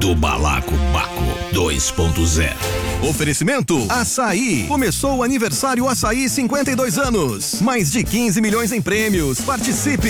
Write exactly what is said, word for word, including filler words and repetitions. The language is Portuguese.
do Balaco Baco dois ponto zero. Oferecimento Açaí. Começou o aniversário Açaí cinquenta e dois anos. Mais de quinze milhões em prêmios. Participe!